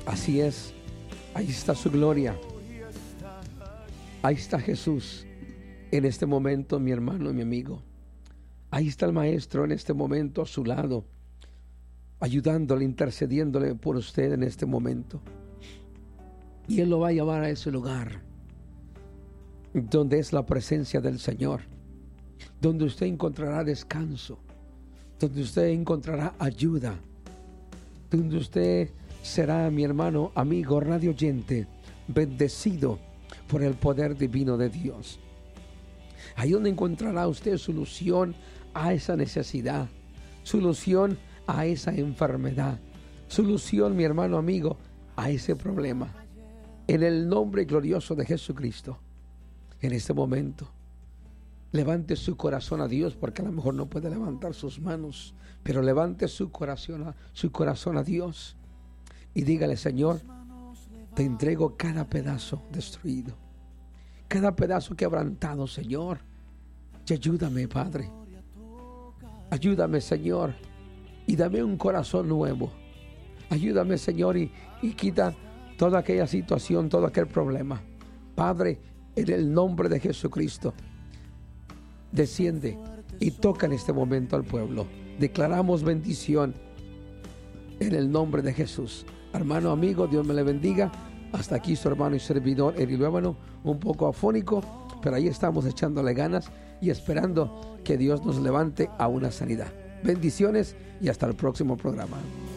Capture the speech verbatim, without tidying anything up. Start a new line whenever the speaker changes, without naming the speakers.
Así es, ahí está su gloria, ahí está Jesús en este momento, mi hermano y mi amigo. Ahí está el Maestro en este momento a su lado, ayudándole, intercediéndole por usted en este momento. Y Él lo va a llevar a ese lugar donde es la presencia del Señor, donde usted encontrará descanso, donde usted encontrará ayuda, donde usted será, mi hermano, amigo, radio oyente, bendecido por el poder divino de Dios. Ahí donde encontrará usted solución a esa necesidad, solución a esa enfermedad, solución, mi hermano amigo, a ese problema. En el nombre glorioso de Jesucristo, en este momento, levante su corazón a Dios, porque a lo mejor no puede levantar sus manos, pero levante su corazón a, su corazón a Dios y dígale: Señor, te entrego cada pedazo destruido, cada pedazo quebrantado, Señor, y ayúdame, Padre. Ayúdame, Señor, y dame un corazón nuevo. Ayúdame, Señor, y, y quita toda aquella situación, todo aquel problema. Padre, en el nombre de Jesucristo, desciende y toca en este momento al pueblo. Declaramos bendición en el nombre de Jesús. Hermano, amigo, Dios me le bendiga. Hasta aquí su hermano y servidor Eri Luévano, un poco afónico, pero ahí estamos echándole ganas y esperando que Dios nos levante a una sanidad. Bendiciones y hasta el próximo programa.